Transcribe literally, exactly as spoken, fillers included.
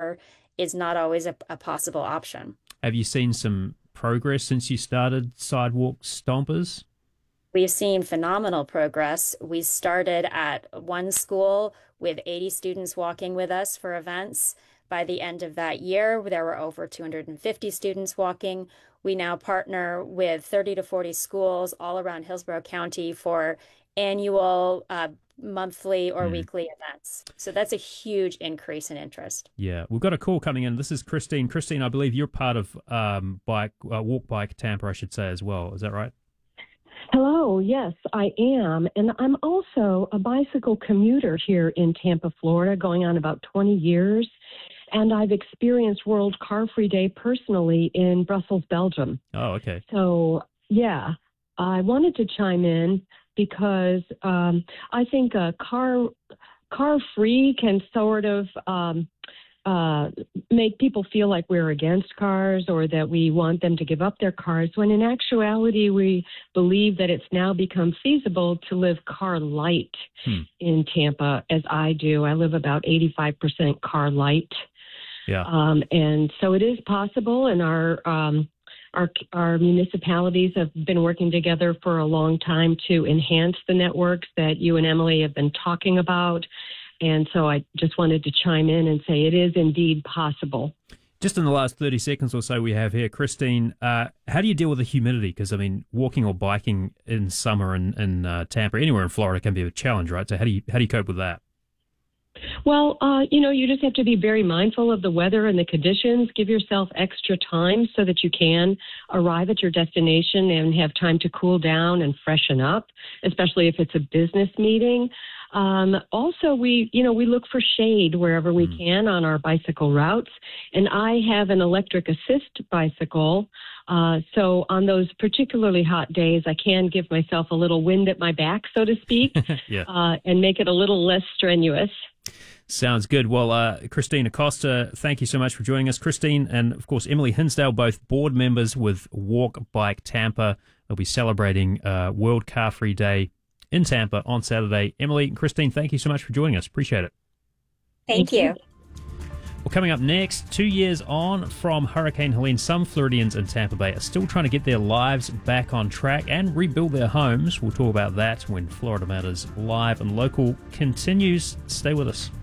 car is not always a, a possible option. Have you seen some progress since you started Sidewalk Stompers? We've seen phenomenal progress. We started at one school with eighty students walking with us for events. By the end of that year, there were over two hundred fifty students walking. We now partner with thirty to forty schools all around Hillsborough County for annual, uh, monthly, or mm. weekly events. So that's a huge increase in interest. Yeah, we've got a call coming in. This is Christine. Christine, I believe you're part of um, bike uh, Walk Bike Tampa, I should say, as well. Is that right? Hello, yes, I am. And I'm also a bicycle commuter here in Tampa, Florida, going on about twenty years. And I've experienced World Car Free Day personally in Brussels, Belgium. Oh, okay. So, yeah, I wanted to chime in because um, I think a car, car free can sort of um, uh, make people feel like we're against cars or that we want them to give up their cars, when in actuality we believe that it's now become feasible to live car light hmm. in Tampa, as I do. I live about eighty-five percent car light. Yeah. Um, and so it is possible, and our um, our our municipalities have been working together for a long time to enhance the networks that you and Emily have been talking about. And so I just wanted to chime in and say it is indeed possible. Just in the last thirty seconds or so we have here, Christine, uh, how do you deal with the humidity? Because, I mean, walking or biking in summer in, in uh, Tampa, anywhere in Florida, can be a challenge, right? So how do you how do you cope with that? Well, uh, you know, you just have to be very mindful of the weather and the conditions. Give yourself extra time so that you can arrive at your destination and have time to cool down and freshen up, especially if it's a business meeting. Um, also, we, you know, we look for shade wherever we mm. can on our bicycle routes. And I have an electric assist bicycle. Uh, so on those particularly hot days, I can give myself a little wind at my back, so to speak, yeah. uh, and make it a little less strenuous. Sounds good. Well, uh, Christine Acosta, thank you so much for joining us. Christine and, of course, Emily Hinsdale, both board members with Walk Bike Tampa. They'll be celebrating uh, World Car Free Day in Tampa on Saturday. Emily and Christine, thank you so much for joining us. Appreciate it. Thank, thank you. you. Well, coming up next, two years on from Hurricane Helene, some Floridians in Tampa Bay are still trying to get their lives back on track and rebuild their homes. We'll talk about that when Florida Matters Live and Local continues. Stay with us.